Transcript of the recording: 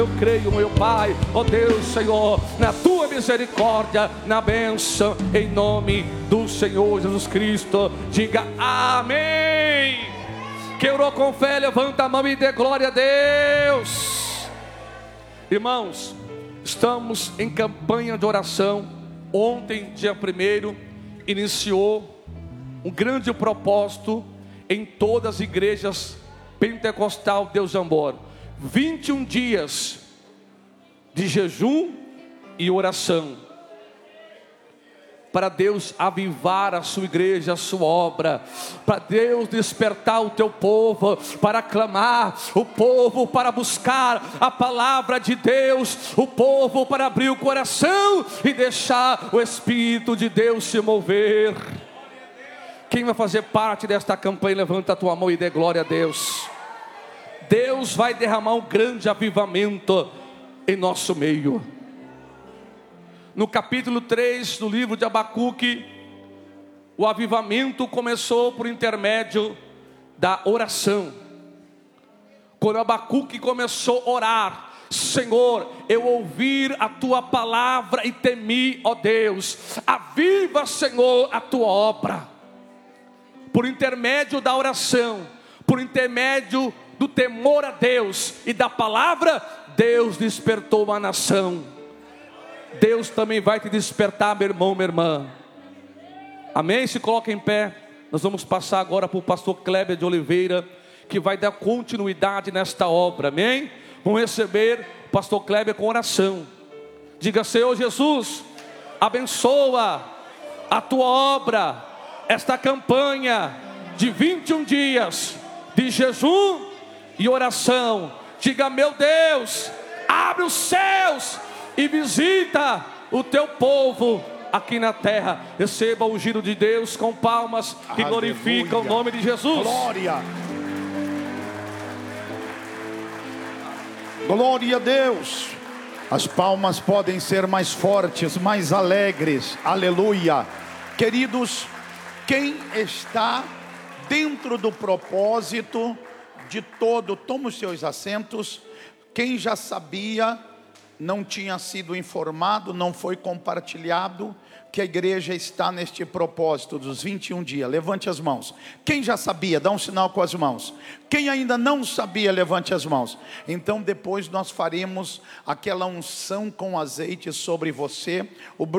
Eu creio, meu Pai, ó Deus, Senhor, na tua misericórdia, na bênção, em nome do Senhor Jesus Cristo. Diga amém. Quem orou com fé, levanta a mão e dê glória a Deus. Irmãos, estamos em campanha de oração. Ontem, dia 1º, iniciou um grande propósito em todas as igrejas pentecostal Deus Jambor. 21 dias de jejum e oração, para Deus avivar a sua igreja, a sua obra, para Deus despertar o teu povo, para clamar, o povo para buscar a palavra de Deus, o povo para abrir o coração e deixar o Espírito de Deus se mover. Quem vai fazer parte desta campanha, levanta a tua mão e dê glória a Deus. Deus vai derramar um grande avivamento em nosso meio. No capítulo 3 do livro de Abacuque, o avivamento começou por intermédio da oração. Quando Abacuque começou a orar: Senhor, eu ouvi a tua palavra e temi, ó Deus, aviva, Senhor, a tua obra. Por intermédio da oração, por intermédio do temor a Deus e da palavra, Deus despertou uma nação. Deus também vai te despertar, meu irmão, minha irmã. Amém? Se coloca em pé. Nós vamos passar agora para o pastor Kleber de Oliveira, que vai dar continuidade nesta obra. Amém? Vamos receber o pastor Kleber com oração. Diga: Senhor Jesus, abençoa a tua obra, esta campanha de 21 dias de jejum e oração. Diga: meu Deus, abre os céus e visita o teu povo aqui na terra. Receba o giro de Deus com palmas que glorificam o nome de Jesus. Glória. Glória a Deus. As palmas podem ser mais fortes, mais alegres. Aleluia. Queridos, quem está dentro do propósito de todo, toma os seus assentos. Quem já sabia, não tinha sido informado, não foi compartilhado, que a igreja está neste propósito dos 21 dias, levante as mãos. Quem já sabia, dá um sinal com as mãos. Quem ainda não sabia, levante as mãos. Então depois nós faremos aquela unção com azeite sobre você.